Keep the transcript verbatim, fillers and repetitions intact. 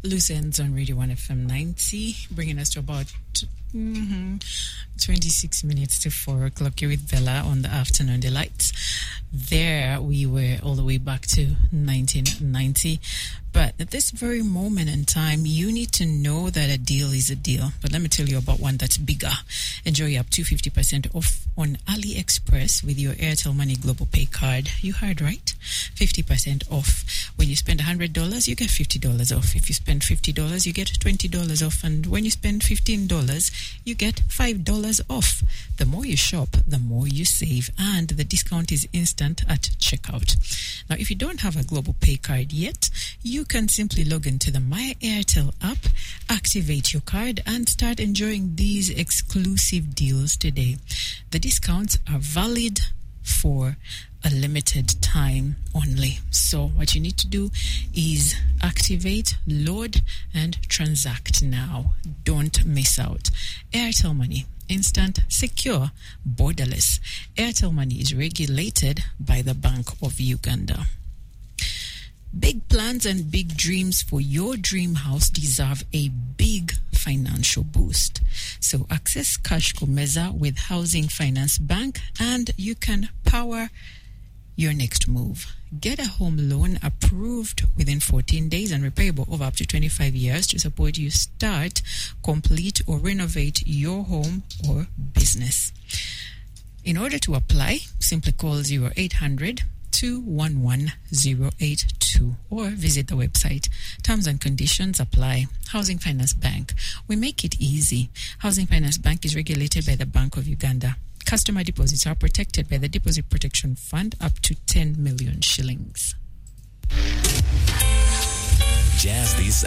Loose Ends on Radio one F M ninety, bringing us to about mm-hmm, twenty-six minutes to four o'clock here with Bella on the Afternoon Delights. There we were all the way back to nineteen ninety. But at this very moment in time, you need to know that a deal is a deal. But let me tell you about one that's bigger. Enjoy up to fifty percent off on AliExpress with your Airtel Money Global Pay card. You heard right? fifty percent off. When you spend one hundred dollars, you get fifty dollars off. If you spend fifty dollars, you get twenty dollars off. And when you spend fifteen dollars, you get five dollars off. The more you shop, the more you save. And the discount is instant at checkout. Now, if you don't have a Global Pay card yet, you can simply log into the My Airtel app, activate your card, and start enjoying these exclusive deals today. The discounts are valid for a limited time only. So what you need to do is activate, load, and transact now. Don't miss out. Airtel Money. Instant, secure, borderless. Airtel Money is regulated by the Bank of Uganda. Big plans and big dreams for your dream house deserve a big financial boost. So access Cash Kumeza with Housing Finance Bank and you can power your next move. Get a home loan approved within fourteen days and repayable over up to twenty-five years to support you start, complete, or renovate your home or business. In order to apply, simply call zero eight hundred, two one one, zero eight two or visit the website. Terms and conditions apply. Housing Finance Bank. We make it easy. Housing Finance Bank is regulated by the Bank of Uganda. Customer deposits are protected by the Deposit Protection Fund up to ten million shillings. Jazz these